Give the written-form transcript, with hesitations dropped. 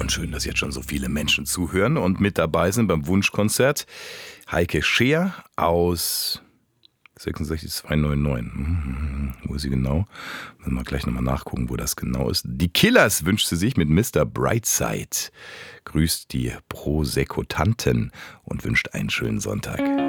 Und schön, dass jetzt schon so viele Menschen zuhören und mit dabei sind beim Wunschkonzert. Heike Scheer aus 66299. Wo ist sie genau? Müssen wir gleich nochmal nachgucken, wo das genau ist. Die Killers wünscht sie sich mit Mr. Brightside. Grüßt die Prosecco-Tanten und wünscht einen schönen Sonntag.